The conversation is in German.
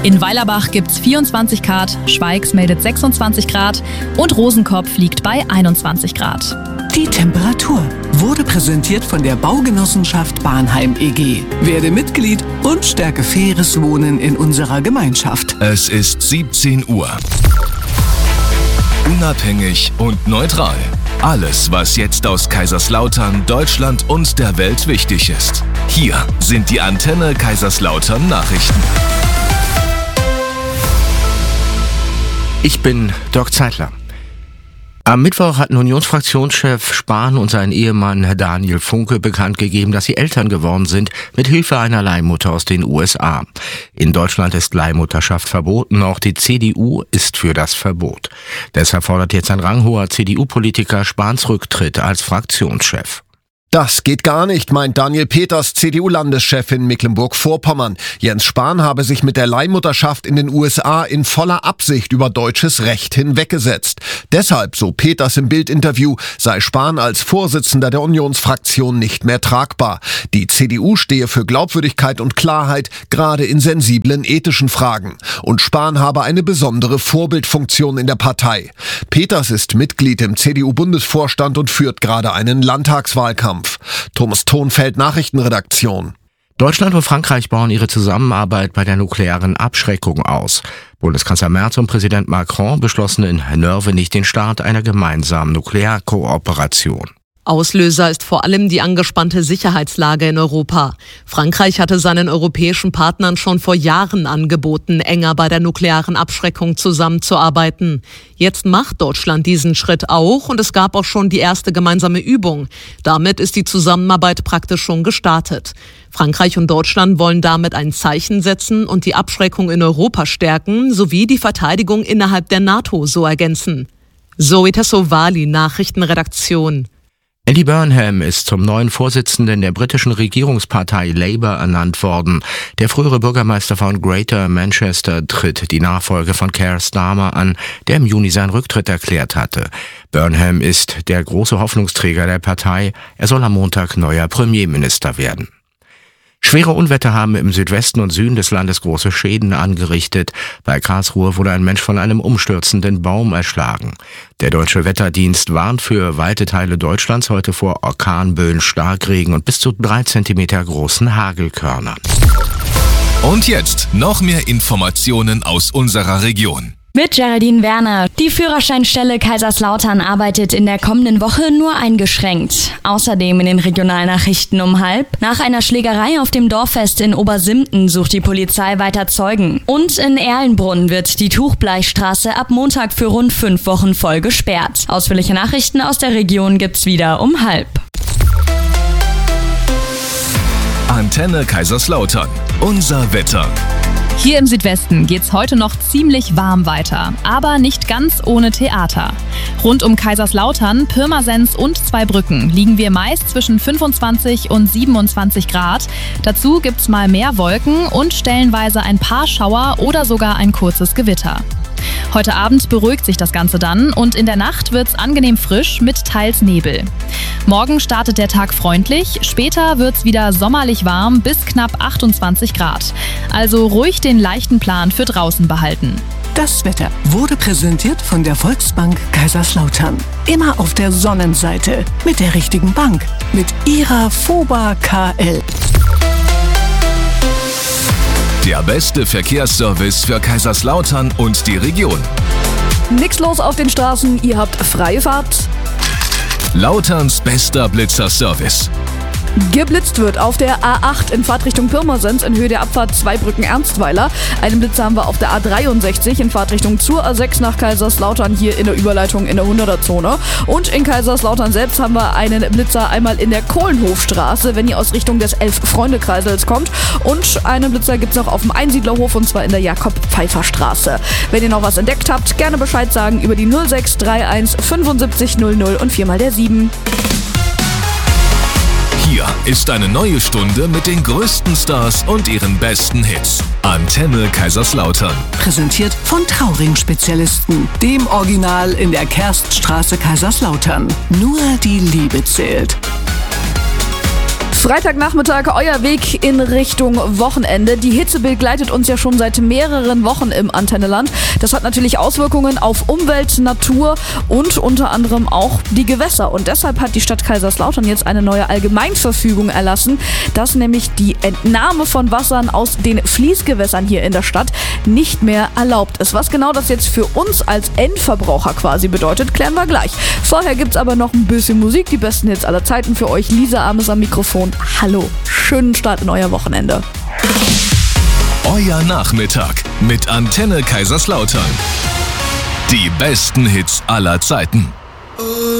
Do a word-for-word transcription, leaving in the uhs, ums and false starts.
In Weilerbach gibt's vierundzwanzig Grad, Schweigs meldet sechsundzwanzig Grad und Rosenkopf liegt bei einundzwanzig Grad. Die Temperatur wurde präsentiert von der Baugenossenschaft Bahnheim E G. Werde Mitglied und stärke faires Wohnen in unserer Gemeinschaft. Es ist siebzehn Uhr. Unabhängig und neutral. Alles, was jetzt aus Kaiserslautern, Deutschland und der Welt wichtig ist. Hier sind die Antenne Kaiserslautern Nachrichten. Ich bin Dirk Zeitler. Am Mittwoch hatten Unionsfraktionschef Spahn und sein Ehemann Daniel Funke bekannt gegeben, dass sie Eltern geworden sind, mit Hilfe einer Leihmutter aus den U S A. In Deutschland ist Leihmutterschaft verboten, auch die C D U ist für das Verbot. Deshalb fordert jetzt ein ranghoher C D U-Politiker Spahns Rücktritt als Fraktionschef. Das geht gar nicht, meint Daniel Peters, C D U-Landeschef in Mecklenburg-Vorpommern. Jens Spahn habe sich mit der Leihmutterschaft in den U S A in voller Absicht über deutsches Recht hinweggesetzt. Deshalb, so Peters im Bild-Interview, sei Spahn als Vorsitzender der Unionsfraktion nicht mehr tragbar. Die C D U stehe für Glaubwürdigkeit und Klarheit, gerade in sensiblen ethischen Fragen. Und Spahn habe eine besondere Vorbildfunktion in der Partei. Peters ist Mitglied im C D U-Bundesvorstand und führt gerade einen Landtagswahlkampf. Thomas Thonfeld, Nachrichtenredaktion. Deutschland und Frankreich bauen ihre Zusammenarbeit bei der nuklearen Abschreckung aus. Bundeskanzler Merz und Präsident Macron beschlossen in Nörvenich den Start einer gemeinsamen Nuklearkooperation. Auslöser ist vor allem die angespannte Sicherheitslage in Europa. Frankreich hatte seinen europäischen Partnern schon vor Jahren angeboten, enger bei der nuklearen Abschreckung zusammenzuarbeiten. Jetzt macht Deutschland diesen Schritt auch und es gab auch schon die erste gemeinsame Übung. Damit ist die Zusammenarbeit praktisch schon gestartet. Frankreich und Deutschland wollen damit ein Zeichen setzen und die Abschreckung in Europa stärken, sowie die Verteidigung innerhalb der NATO so ergänzen. Zoe Tassovali, Nachrichtenredaktion. Andy Burnham ist zum neuen Vorsitzenden der britischen Regierungspartei Labour ernannt worden. Der frühere Bürgermeister von Greater Manchester tritt die Nachfolge von Keir Starmer an, der im Juni seinen Rücktritt erklärt hatte. Burnham ist der große Hoffnungsträger der Partei. Er soll am Montag neuer Premierminister werden. Schwere Unwetter haben im Südwesten und Süden des Landes große Schäden angerichtet. Bei Karlsruhe wurde ein Mensch von einem umstürzenden Baum erschlagen. Der Deutsche Wetterdienst warnt für weite Teile Deutschlands heute vor Orkanböen, Starkregen und bis zu drei Zentimeter großen Hagelkörnern. Und jetzt noch mehr Informationen aus unserer Region. Mit Geraldine Werner. Die Führerscheinstelle Kaiserslautern arbeitet in der kommenden Woche nur eingeschränkt. Außerdem in den Regionalnachrichten um halb. Nach einer Schlägerei auf dem Dorffest in Obersimten sucht die Polizei weiter Zeugen. Und in Erlenbrunn wird die Tuchbleichstraße ab Montag für rund fünf Wochen voll gesperrt. Ausführliche Nachrichten aus der Region gibt's wieder um halb. Antenne Kaiserslautern. Unser Wetter. Hier im Südwesten geht's heute noch ziemlich warm weiter, aber nicht ganz ohne Theater. Rund um Kaiserslautern, Pirmasens und Zweibrücken liegen wir meist zwischen fünfundzwanzig und siebenundzwanzig Grad. Dazu gibt's mal mehr Wolken und stellenweise ein paar Schauer oder sogar ein kurzes Gewitter. Heute Abend beruhigt sich das Ganze dann und in der Nacht wird's angenehm frisch mit teils Nebel. Morgen startet der Tag freundlich, später wird's wieder sommerlich warm bis knapp achtundzwanzig Grad. Also ruhig den leichten Plan für draußen behalten. Das Wetter wurde präsentiert von der Volksbank Kaiserslautern. Immer auf der Sonnenseite mit der richtigen Bank, mit ihrer FOBA K L. Der beste Verkehrsservice für Kaiserslautern und die Region. Nix los auf den Straßen, ihr habt freie Fahrt. Lauterns bester Blitzerservice. Geblitzt wird auf der A acht in Fahrtrichtung Pirmasens in Höhe der Abfahrt Zweibrücken-Ernstweiler. Einen Blitzer haben wir auf der A dreiundsechzig in Fahrtrichtung zur A sechs nach Kaiserslautern, hier in der Überleitung in der hunderter-Zone. Und in Kaiserslautern selbst haben wir einen Blitzer einmal in der Kohlenhofstraße, wenn ihr aus Richtung des Elf-Freunde-Kreisels kommt. Und einen Blitzer gibt es auch auf dem Einsiedlerhof und zwar in der Jakob-Pfeiffer-Straße. Wenn ihr noch was entdeckt habt, gerne Bescheid sagen über die null sechs drei eins fünfundsiebzig null null und viermal der sieben. Hier ist eine neue Stunde mit den größten Stars und ihren besten Hits. Antenne Kaiserslautern. Präsentiert von Trauring-Spezialisten, dem Original in der Kerststraße Kaiserslautern. Nur die Liebe zählt. Freitagnachmittag, euer Weg in Richtung Wochenende. Die Hitze begleitet uns ja schon seit mehreren Wochen im Antenneland. Das hat natürlich Auswirkungen auf Umwelt, Natur und unter anderem auch die Gewässer. Und deshalb hat die Stadt Kaiserslautern jetzt eine neue Allgemeinverfügung erlassen, dass nämlich die Entnahme von Wassern aus den Fließgewässern hier in der Stadt nicht mehr erlaubt ist. Was genau das jetzt für uns als Endverbraucher quasi bedeutet, klären wir gleich. Vorher gibt's aber noch ein bisschen Musik, die besten Hits aller Zeiten für euch. Lisa Ames am Mikrofon. Hallo, schönen Start in euer Wochenende. Euer Nachmittag mit Antenne Kaiserslautern. Die besten Hits aller Zeiten.